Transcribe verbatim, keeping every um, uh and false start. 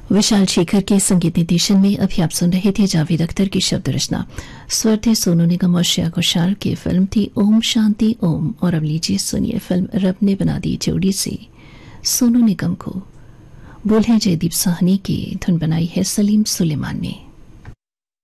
विशाल शेखर के संगीत निर्देशन में अभी आप सुन रहे थे जावेद अख्तर की शब्द रचना। स्वर थे सोनू निगम और श्रेया घोषाल की फिल्म थी ओम शांति ओम। और अब लीजिए सुनिए फिल्म रब ने बना दी जोड़ी से सोनू निगम को बोल है जयदीप साहनी की, धुन बनाई है सलीम सुलेमान ने।